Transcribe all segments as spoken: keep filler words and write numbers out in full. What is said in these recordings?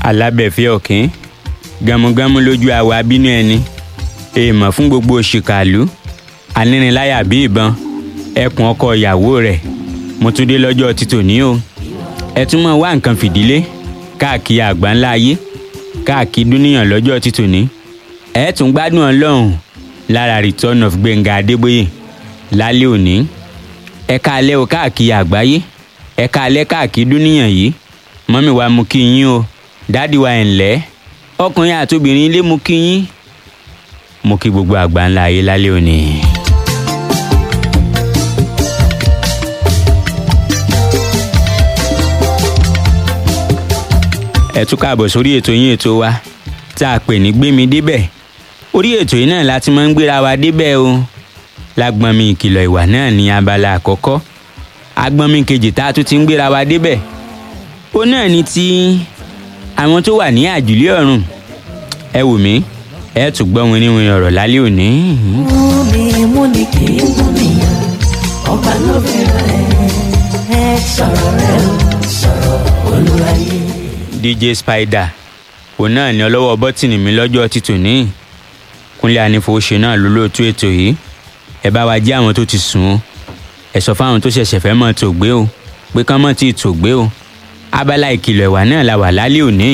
alábẹ̀fẹ́ ọ̀kín gamugamu lójú àwọ̀ abínú ẹni èèmọ̀ fún gbogbo òṣìkàlú anírinláyà bí ìbọn ẹkùn ọkọ ìyàwó rẹ̀ mo tún dé lọ́jọ́ títòní o ẹ tún mọ̀ wá nǹkan fìdílé káàkiri àgbáńlá ayé káàkiri dúníyàn lọ́jọ́ títòní ẹ tún gbádùn ọlọ́run lára return of Gbẹ́ngà Adébóyè lálẹ́ òní ẹ káalẹ́ o káàkiri àgbáyé ẹ káalẹ́ káàkiri dúníyàn yìí mọ́mí wa mú kí yín o dádì wa ẹ̀ ńlẹ́ ọkùnrin àtobìnrin ilé mú kí yín mo kí gbogbo àgbáńlá ayé lálẹ́ òní. ẹ tún káàbọ̀ sórí ètò yín ètò wa tá a pè ní gbémi débẹ̀ orí ètò yìí náà láti máa ń gbéra wa débẹ̀ o lágbọ́nmi ìkìlọ̀ ìwà náà ní abala àkọ́kọ́ agbọ́nmi kejì tá a tún ti ń gbéra wa débẹ̀ ó náà ní ti àwọn tó wà ní àjùlé ọ̀run ẹ wò mí ẹ tún gbọ́ wínníwínní ọ̀rọ̀ lálẹ́ òní. mú mi mú ni kì í mú nìyàn ọba ló fi rẹ̀ ẹ́ sọ̀rọ̀ rẹ̀ ó sọ̀rọ̀ olúwayé. D J Spider òun náà ní ọlọ́wọ́ bọ́tìnì mi lọ́jọ́ títòní Kúnlé Anífowóṣe náà ló lóòtú ètò yìí ẹ bá wa jẹ́ àwọn tó ti sùn o ẹ sọ fáwọn tó ṣẹ̀ṣẹ̀ fẹ́ mọ̀ tó gbé o pé kán mọ̀ tí ì tó gbé o abala ìkìlọ̀ ìwà náà la wà lálẹ́ òní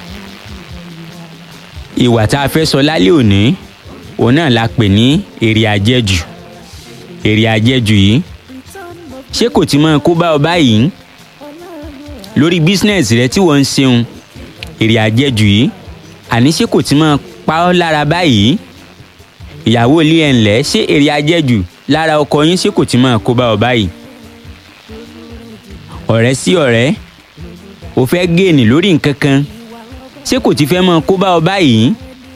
ìwà tá a fẹ́ sọ lálẹ́ òní òun náà la pè ní èrè àjẹjù èrè àjẹjù yìí ṣé kò ti máa kó bá ọ báyìí lórí bísínẹ́sì rẹ tí wọ́n ń ṣeun èrè àjẹjù yìí àní ṣé kò ti máa pa ọ́ lára báyìí ìyàwó ilé ẹ̀ ńlẹ́ ṣé èrè àjẹjù lára ọkọ yín ṣé kò ti máa kó bá ọ báyìí ọ̀rẹ́ sí ọ̀rẹ́ o fẹ́ géènì lórí nǹkan kan ṣé kò ti fẹ́ máa kó bá ọ báyìí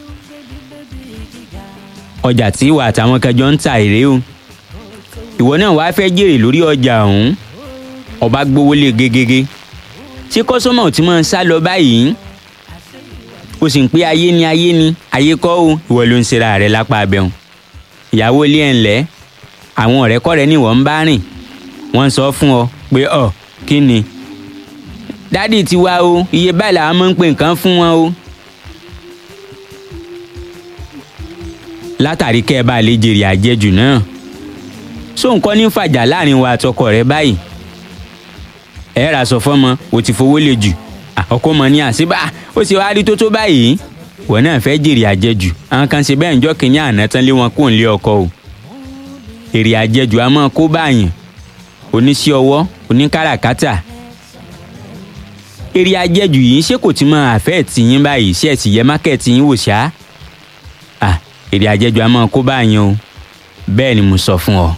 ọjà tí ìwà àtàwọn kẹjọ ń ta èrè o ìwọ náà wàá fẹ́ jèrè lórí ọjà ọ̀hún ọba gbówó lé gegege ṣé kọ́sọ́mọ̀ ò ti máa ń sá lọ báyìí o sì ń pé ayé ni ayé ni ayé kọ́ o ìwọ ló ń ṣera rẹ lápá abẹ́hùn ìyàwó ilé ẹ̀ ńlẹ́ àwọn ọ̀rẹ́kọ́rẹ́ ni wọ́n ń bá rìn wọ́n ń sọ fún ọ pé ọ kí ni dádì ti wá o iye báyìí làwọn máa ń pè nǹkan fún wọn o látàrí kẹ́ ẹ bá lè jèrè àjẹjù náà so nǹkan ní fàjà láàrin wa àtọkọ rẹ báyìí ẹ rà sọ fọmọ o ti fowó lè jù ọkọ mọ ní àṣìbá ó sì wá rí tó tó báyìí wọn náà fẹ́ jèrè àjẹjù àwọn kan ṣe bẹ́ẹ̀ ńjọ́ kínní àná tán lé wọn kó ń lé ọkọ o èrè àjẹjù a máa kó báyìí oníṣẹ́ ọwọ́ oníkàràkátà èrè àjẹjù yìí ṣé kò ti máa àfẹ́ tìyín báyìí ṣé ẹ̀ sì yẹ mákẹ́ẹ̀tì yín wò ṣá èrè àjẹjù a máa kó báyìí o bẹ́ẹ̀ ni mo sọ fún ọ.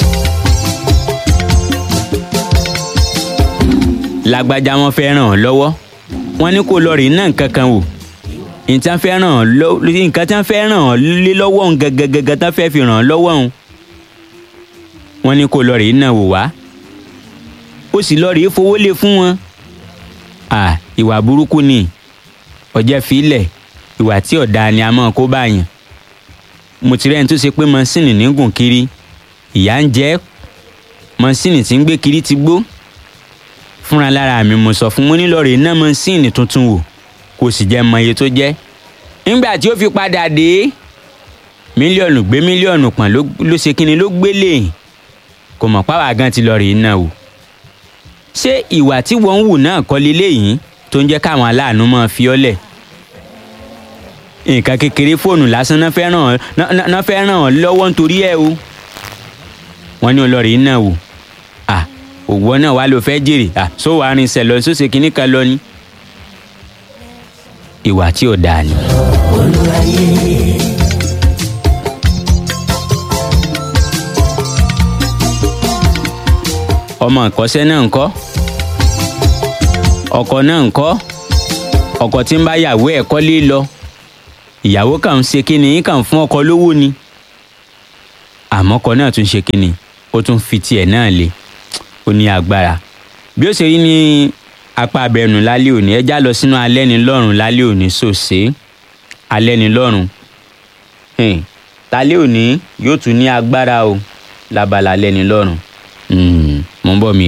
lágbájá wọn fẹ́ ràn ọ́ lọ́wọ́ wọ́n ní kó lọ rí náà nǹkan kan wò nǹkan fẹ́ ràn ọ́ lọ́wọ́ nǹkan tí wọ́n fẹ́ ràn ọ́ lé lọ́wọ́ òun gẹ́gẹ́gẹ́gẹ́ tí wọ́n fẹ́ fi ràn ọ́ lọ́wọ́ òun wọ́n ní kó lọ rí náà wò wá ó sì lọ rí fowó lé fún wọn à ìwà burúkú ni ọjẹ́ fílẹ̀ ìwà tí ọ̀dà ni a máa kó báyàn mo ti rẹ́ni tó ṣe pé mọ́sìnì ní gùn kiri ìyà ń jẹ mọ́sìnì tí ń gbé kiri ti gbó fúnra lára mi mo sọ fún mo ní lọ rè ná mọ́sìnì tuntun wò kò sì jẹ́ mọ iye tó jẹ́ nígbà tí ó fi padà dé mílíọ̀nù gbé mílíọ̀nù pọ̀n ló ṣe kíni ló gbélé kò mọ̀ páwà gan ti lọ rè ná wò ṣé ìwà tí wọ́n ń wù náà kọ́ leléyìí tó ń jẹ́ káwọn aláàánú máa fi ọ́ lẹ̀ nǹkan kékeré fóònù lásán náà fẹ́ ràn ọ́ lọ́wọ́ nítorí ẹ̀ o wọ́n ní olórí náà wò à òwò náà wà ló fẹ́ jèrè à só wàá rinṣẹ́ lọ sóṣè kínní kan lọ ni ìwà tí ò dáa ni. ọmọ ìkọ́ṣẹ́ náà ń kọ́ ọkọ náà ń kọ́ ọkọ tí ń bá yàwó ẹ̀ kọ́lé lọ ìyàwó kàn ń ṣe kíni kàn fún ọkọ lówó ni àmọ́ ọkọ náà tún ṣe kíni ó tún fi tiẹ̀ náà lé ó ní agbára bí ó ṣe rí ní apá abẹnú lálẹ́ òní ẹjá lọ sínú Alẹ́nilọ́rùn lálẹ́ òní sòsé Alẹ́nilọ́rùn lálẹ́ òní yóò tún ní agbára o lábala Alẹ́nilọ́rùn mo ń bọ̀ mi